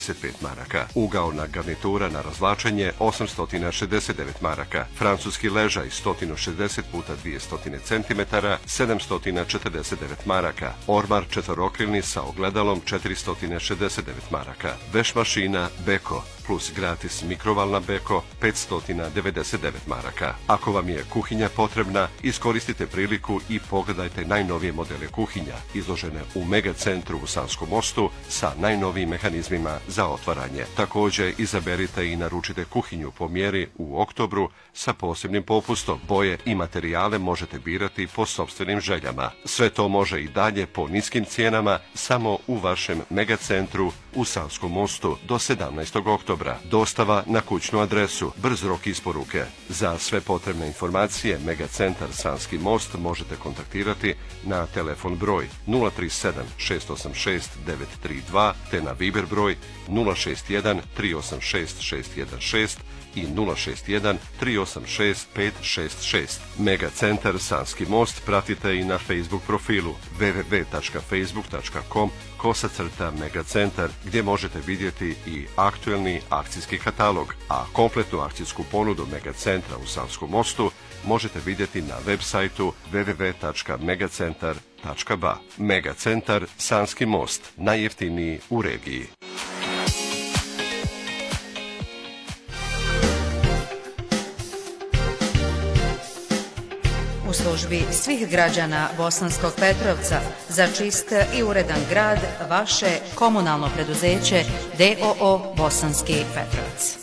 maraka. Ugaona garnitura na razvlačenje 869 maraka. Francuski ležaj 160 puta 200 cm 749 maraka. Ormar četvorokrilni sa ogledalom 469 maraka. Veš mašina Beko plus gratis mikrovalna Beko 599 maraka. Ako vam je kuhinja potrebna, iskoristite priliku i pogledajte najnovije modele kuhinja izložene u Megacentru u Sanskom mostu sa najnovijim mehanizmima za otvaranje. Također izaberite i naručite kuhinju po mjeri u oktobru sa posebnim popustom. Boje i materijale možete birati po sopstvenim željama. Sve to može i dalje po niskim cijenama samo u vašem Megacentru u Sanskom mostu do 17. oktobra. Dostava na kućnu adresu, brz rok isporuke. Za sve potrebne informacije Megacentar Sanski most možete kontaktirati na telefon broj 037 686 932 te na Viber broj 061 386 616 i 061 386 566. Megacentar Sanski most pratite i na Facebook profilu www.facebook.com/Megacentar gdje možete vidjeti i aktuelni akcijski katalog, a kompletnu akcijsku ponudu Megacentra u Sanskom mostu možete vidjeti na web sajtu www.megacentar.ba. Megacentar Sanski most, najjeftiniji u regiji. U službi svih građana Bosanskog Petrovca za čist i uredan grad vaše komunalno preduzeće DOO Bosanski Petrovac.